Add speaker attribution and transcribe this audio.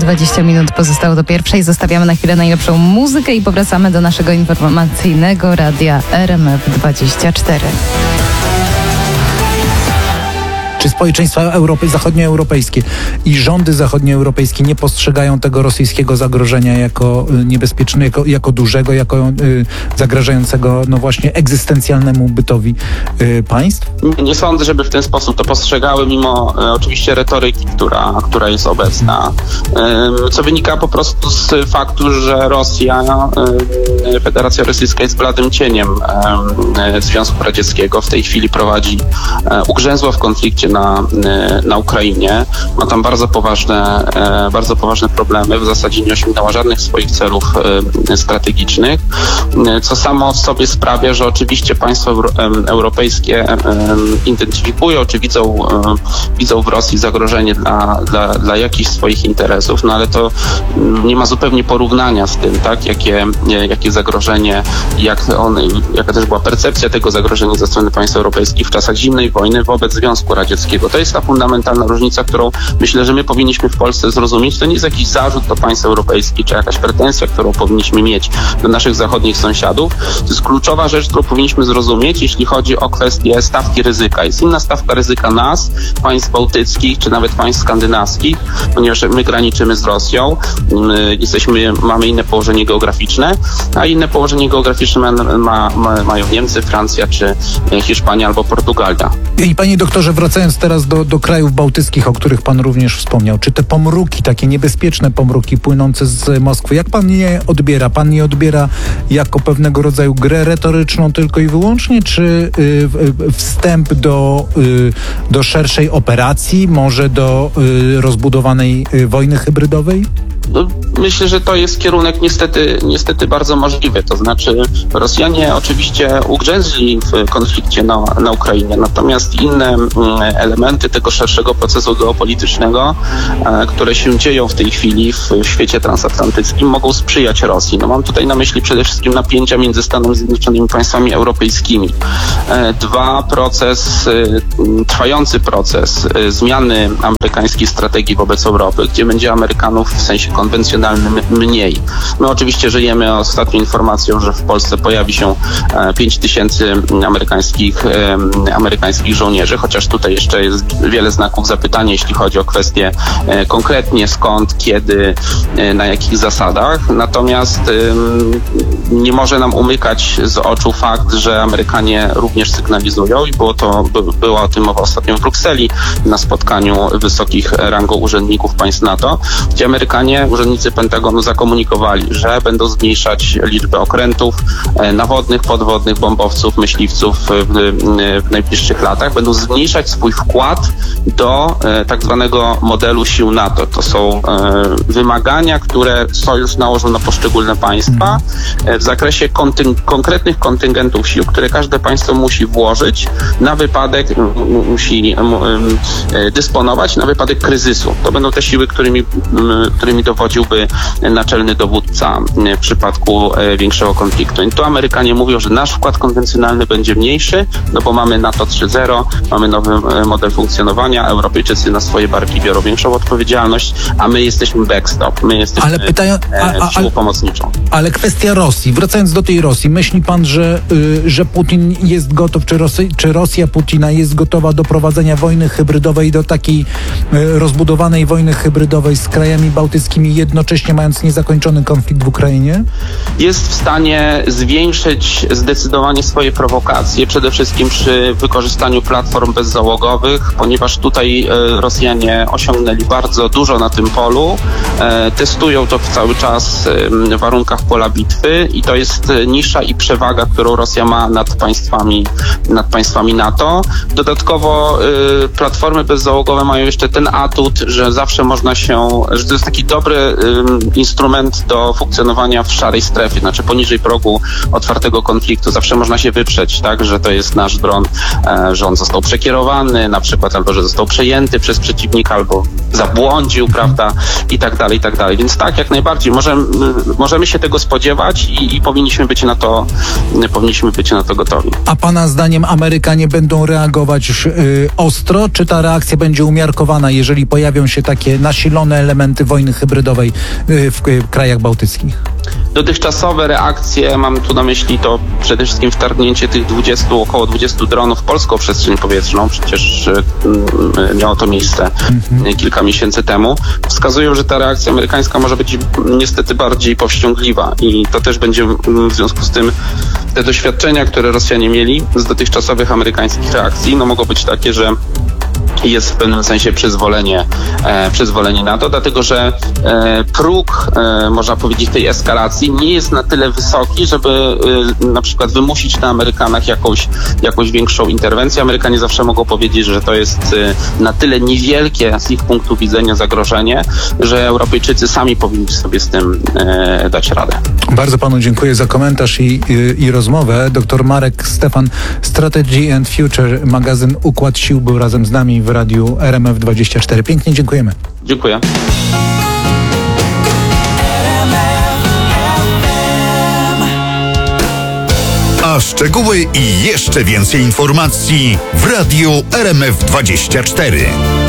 Speaker 1: 20 minut pozostało do pierwszej. Zostawiamy na chwilę najlepszą muzykę i powracamy do naszego informacyjnego radia RMF24.
Speaker 2: Czy społeczeństwa zachodnioeuropejskie i rządy zachodnioeuropejskie nie postrzegają tego rosyjskiego zagrożenia jako niebezpiecznego, jako dużego, jako zagrażającego no właśnie egzystencjalnemu bytowi państw?
Speaker 3: Nie sądzę, żeby w ten sposób to postrzegały, mimo oczywiście retoryki, która jest obecna, co wynika po prostu z faktu, że Federacja Rosyjska jest bladym cieniem Związku Radzieckiego. W tej chwili ugrzęzła w konflikcie na Ukrainie. Ma tam bardzo poważne problemy. W zasadzie nie osiągnęła żadnych swoich celów strategicznych, co samo w sobie sprawia, że oczywiście państwa europejskie identyfikują, czy widzą w Rosji zagrożenie dla jakichś swoich interesów, no ale to nie ma zupełnie porównania z tym, tak, jakie zagrożenie, jaka też była percepcja tego zagrożenia ze strony państw europejskich w czasach zimnej wojny wobec Związku Radzieckiego. To jest ta fundamentalna różnica, którą myślę, że my powinniśmy w Polsce zrozumieć. To nie jest jakiś zarzut do państw europejskich, czy jakaś pretensja, którą powinniśmy mieć do naszych zachodnich sąsiadów. To jest kluczowa rzecz, którą powinniśmy zrozumieć, jeśli chodzi o kwestię stawki ryzyka. Jest inna stawka ryzyka nas, państw bałtyckich, czy nawet państw skandynawskich, ponieważ my graniczymy z Rosją, mamy inne położenie geograficzne, a inne położenie geograficzne mają Niemcy, Francja, czy Hiszpania albo Portugalia.
Speaker 2: I panie doktorze, wracając teraz do krajów bałtyckich, o których pan również wspomniał, czy te pomruki, takie niebezpieczne pomruki płynące z Moskwy, jak pan je odbiera? Pan je odbiera jako pewnego rodzaju grę retoryczną tylko i wyłącznie, czy wstęp do szerszej operacji, może do rozbudowanej wojny hybrydowej?
Speaker 3: Myślę, że to jest kierunek niestety bardzo możliwy. To znaczy Rosjanie oczywiście ugrzęzli w konflikcie na Ukrainie, natomiast inne elementy tego szerszego procesu geopolitycznego, które się dzieją w tej chwili w świecie transatlantyckim, mogą sprzyjać Rosji. No, mam tutaj na myśli przede wszystkim napięcia między Stanami Zjednoczonymi i państwami europejskimi. Trwający proces zmiany amerykańskiej strategii wobec Europy, gdzie będzie Amerykanów w sensie konwencjonalnym mniej. My oczywiście żyjemy ostatnią informacją, że w Polsce pojawi się 5000 amerykańskich żołnierzy, chociaż tutaj jeszcze jest wiele znaków zapytania, jeśli chodzi o kwestię konkretnie skąd, kiedy, na jakich zasadach. Natomiast nie może nam umykać z oczu fakt, że Amerykanie również sygnalizują i była o tym mowa ostatnio w Brukseli na spotkaniu wysokich rangą urzędników państw NATO, gdzie urzędnicy Pentagonu zakomunikowali, że będą zmniejszać liczbę okrętów nawodnych, podwodnych, bombowców, myśliwców w najbliższych latach. Będą zmniejszać swój wkład do tak zwanego modelu sił NATO. To są wymagania, które Sojusz nałożył na poszczególne państwa w zakresie konkretnych kontyngentów sił, które każde państwo musi włożyć na wypadek, musi dysponować na wypadek kryzysu. To będą te siły, którymi dowodziłby naczelny dowódca w przypadku większego konfliktu. I tu Amerykanie mówią, że nasz wkład konwencjonalny będzie mniejszy, no bo mamy NATO 3.0, mamy nowy model funkcjonowania, Europejczycy na swoje barki biorą większą odpowiedzialność, a my jesteśmy backstop, my jesteśmy siłą pomocniczą.
Speaker 2: Ale kwestia Rosji, wracając do tej Rosji, myśli pan, że Putin jest gotów, czy Rosja Putina jest gotowa do prowadzenia wojny hybrydowej, do takiej rozbudowanej wojny hybrydowej z krajami bałtyckimi, jednocześnie mając niezakończony konflikt w Ukrainie?
Speaker 3: Jest w stanie zwiększyć zdecydowanie swoje prowokacje, przede wszystkim przy wykorzystaniu platform bezzałogowych, ponieważ tutaj Rosjanie osiągnęli bardzo dużo na tym polu. Testują to cały czas w warunkach pola bitwy i to jest nisza i przewaga, którą Rosja ma nad państwami NATO. Dodatkowo platformy bezzałogowe mają jeszcze ten atut, że zawsze można że to jest taki dobry instrument do funkcjonowania w szarej strefie, znaczy poniżej progu otwartego konfliktu. Zawsze można się wyprzeć, tak, że to jest nasz dron, że on został przekierowany na przykład, albo że został przejęty przez przeciwnika, albo zabłądził, prawda, i tak dalej, i tak dalej. Więc tak, jak najbardziej możemy się tego spodziewać i powinniśmy być na to gotowi.
Speaker 2: A pana zdaniem Amerykanie będą reagować ostro, czy ta reakcja będzie umiarkowana, jeżeli pojawią się takie nasilone elementy wojny hybrydowej w krajach bałtyckich?
Speaker 3: Dotychczasowe reakcje, mam tu na myśli to przede wszystkim wtargnięcie tych około 20 dronów w polską przestrzeń powietrzną, przecież miało to miejsce kilka miesięcy temu, wskazują, że ta reakcja amerykańska może być niestety bardziej powściągliwa i to też będzie w związku z tym te doświadczenia, które Rosjanie mieli z dotychczasowych amerykańskich reakcji, no mogą być takie, że jest w pewnym sensie przyzwolenie na to, dlatego że próg, można powiedzieć, tej eskalacji nie jest na tyle wysoki, żeby na przykład wymusić na Amerykanach jakąś większą interwencję. Amerykanie zawsze mogą powiedzieć, że to jest na tyle niewielkie z ich punktu widzenia zagrożenie, że Europejczycy sami powinni sobie z tym dać radę. Bardzo
Speaker 2: panu dziękuję za komentarz i rozmowę. Dr Marek Stefan, Strategy and Future, magazyn Układ Sił, był razem z nami w radiu RMF24. Pięknie dziękujemy.
Speaker 3: Dziękuję.
Speaker 4: A szczegóły i jeszcze więcej informacji w radiu RMF24.